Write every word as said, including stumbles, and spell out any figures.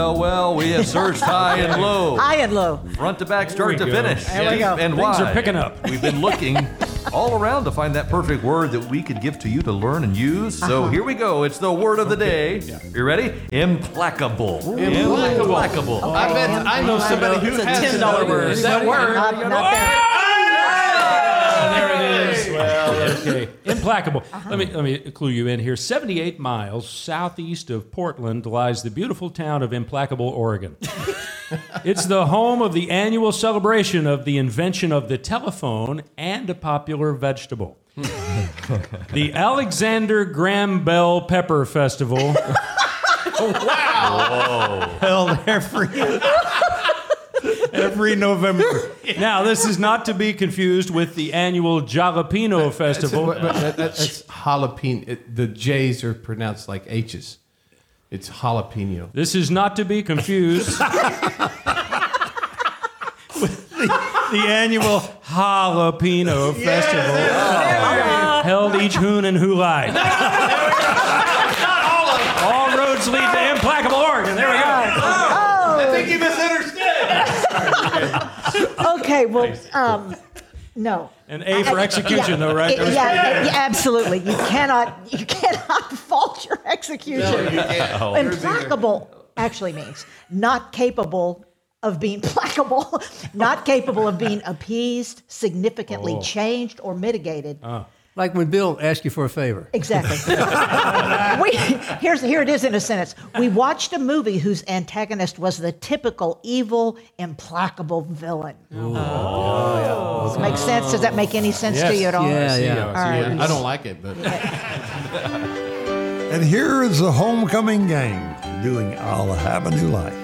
Well, well, we have searched high and low, High and low. front to back, start to go. finish, There we deep go. and Things wide. are picking up. We've been looking all around to find that perfect word that we could give to you to learn and use. So here we go. It's the word of the day. You ready? Implacable. Implacable. Implacable. I bet I know somebody who It's a has ten to dollar know word. that word. Not, not there. There it is. Well, okay. Implacable. Let me let me clue you in here. seventy-eight miles southeast of Portland lies the beautiful town of Implacable, Oregon. It's the home of the annual celebration of the invention of the telephone and a popular vegetable. The Alexander Graham Bell Pepper Festival. Held every every November. Now, this is not to be confused with the annual Jalapeno Festival. But, but that, that, that's jalapeno. It, the J's are pronounced like H's. It's jalapeno. This is not to be confused the annual Jalapeno Festival held each hoon and hulai. All roads lead to Implacable, Oregon. There we go. I think you misunderstood. Okay, well, um, no. An A for execution, though, right? Yeah, yeah, yeah, absolutely. You cannot, you cannot fault your execution. Implacable actually means not capable of being placable, not capable of being appeased, significantly Oh. changed, or mitigated. Like when Bill asked you for a favor. Exactly. we, here's, here it is in a sentence. We watched a movie whose antagonist was the typical evil, implacable villain. Oh. Does it make sense? Does that make any sense Yes. to you at all? Yeah, yeah. All right. I don't like it, but And here is the homecoming gang doing I'll Have a New Life.